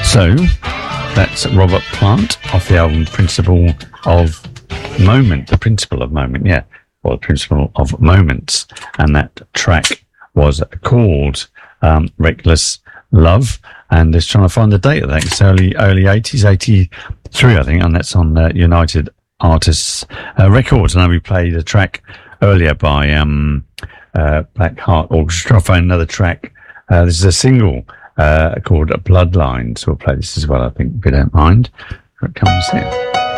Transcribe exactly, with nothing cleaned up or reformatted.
So that's Robert Plant off the album Principle of Moment, the Principle of Moment, yeah, or the Principle of Moments, and that track was called um, Reckless Love. And just trying to find the date of that. It's early early eighties, eighty-three, I think, and that's on uh, United Artists uh, Records. And we played a track earlier by um, uh, Black Heart Orchestra. I'll find another track. Uh, this is a single uh, called Bloodline, so we'll play this as well, I think, if you don't mind. Here it comes here.